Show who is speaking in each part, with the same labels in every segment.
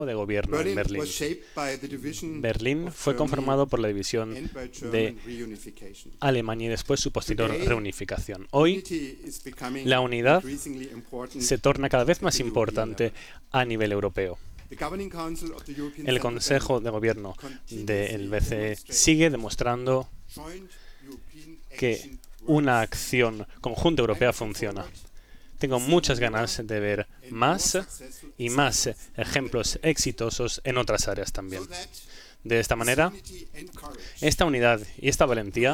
Speaker 1: de Gobierno en Berlín. Berlín fue conformado por la división de Alemania y después su posterior reunificación. Hoy, la unidad se torna cada vez más importante a nivel europeo. El Consejo de Gobierno del BCE sigue demostrando que una acción conjunta europea funciona. Tengo muchas ganas de ver más y más ejemplos exitosos en otras áreas también. De esta manera, esta unidad y esta valentía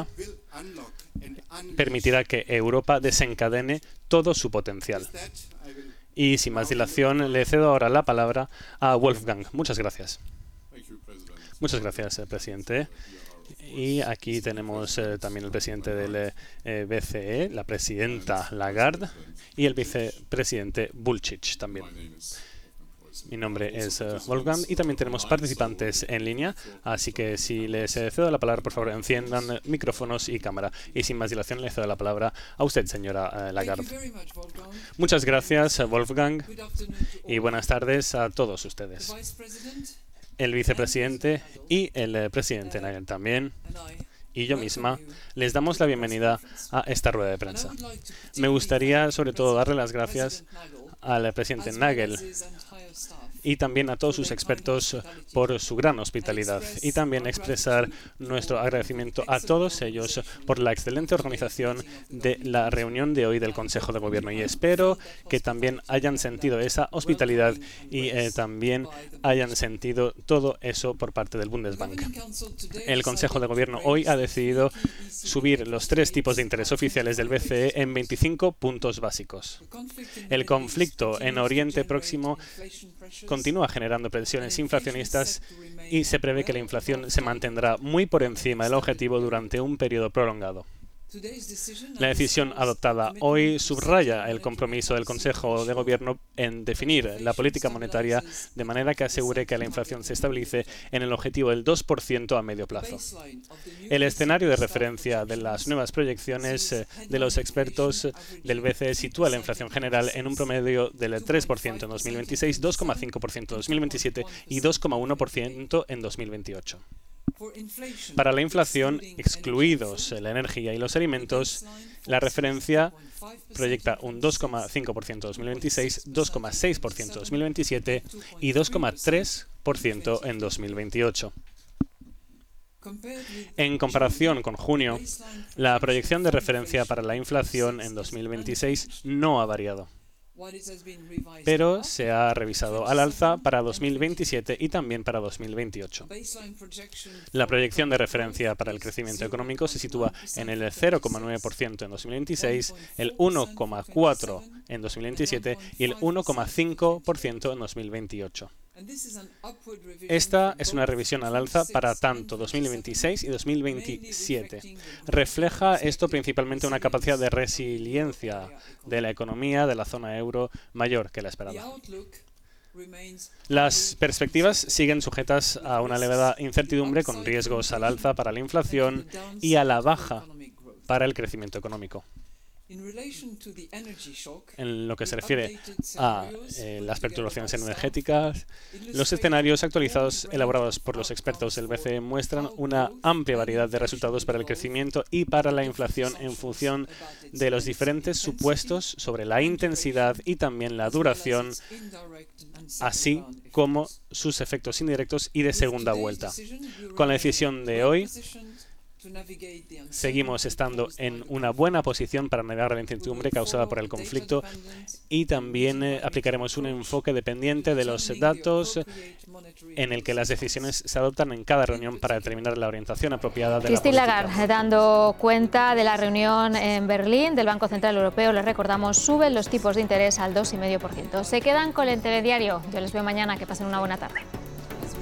Speaker 1: permitirá que Europa desencadene todo su potencial. Y sin más dilación, le cedo ahora la palabra a Wolfgang. Muchas gracias. Muchas gracias, presidente. Y aquí tenemos también el presidente del BCE, la presidenta Lagarde y el vicepresidente Bulčić también. Mi nombre es Wolfgang y también tenemos participantes en línea, así que si les cedo la palabra, por favor, enciendan micrófonos y cámara. Y sin más dilación, le cedo la palabra a usted, señora Lagarde. Muchas gracias, Wolfgang, y buenas tardes a todos ustedes. El vicepresidente y el presidente Nagel también, y yo misma, les damos la bienvenida a esta rueda de prensa. Me gustaría, sobre todo, darle las gracias al presidente Nagel y también a todos sus expertos por su gran hospitalidad, y también expresar nuestro agradecimiento a todos ellos por la excelente organización de la reunión de hoy del Consejo de Gobierno, y espero que también hayan sentido esa hospitalidad y también hayan sentido todo eso por parte del Bundesbank. El Consejo de Gobierno hoy ha decidido subir los 3 tipos de interés oficiales del BCE en 25 puntos básicos. El conflicto en Oriente Próximo continúa generando presiones inflacionistas y se prevé que la inflación se mantendrá muy por encima del objetivo durante un periodo prolongado. La decisión adoptada hoy subraya el compromiso del Consejo de Gobierno en definir la política monetaria de manera que asegure que la inflación se estabilice en el objetivo del 2% a medio plazo. El escenario de referencia de las nuevas proyecciones de los expertos del BCE sitúa la inflación general en un promedio del 3% en 2026, 2,5% en 2027 y 2,1% en 2028. Para la inflación, excluidos la energía y los alimentos, la referencia proyecta un 2,5% en 2026, 2,6% en 2027 y 2,3% en 2028. En comparación con junio, la proyección de referencia para la inflación en 2026 no ha variado, pero se ha revisado al alza para 2027 y también para 2028. La proyección de referencia para el crecimiento económico se sitúa en el 0,9% en 2026, el 1,4% en 2027 y el 1,5% en 2028. Esta es una revisión al alza para tanto 2026 y 2027. Refleja esto principalmente una capacidad de resiliencia de la economía de la zona euro mayor que la esperada. Las perspectivas siguen sujetas a una elevada incertidumbre con riesgos al alza para la inflación y a la baja para el crecimiento económico. En lo que se refiere a las perturbaciones energéticas, los escenarios actualizados elaborados por los expertos del BCE muestran una amplia variedad de resultados para el crecimiento y para la inflación en función de los diferentes supuestos sobre la intensidad y también la duración, así como sus efectos indirectos y de segunda vuelta. Con la decisión de hoy, seguimos estando en una buena posición para navegar la incertidumbre causada por el conflicto y también aplicaremos un enfoque dependiente de los datos en el que las decisiones se adoptan en cada reunión para determinar la orientación apropiada de la política.
Speaker 2: Christine Lagarde, dando cuenta de la reunión en Berlín del Banco Central Europeo, les recordamos, suben los tipos de interés al 2,5%. Se quedan con el telediario. Yo les veo mañana. Que pasen una buena tarde.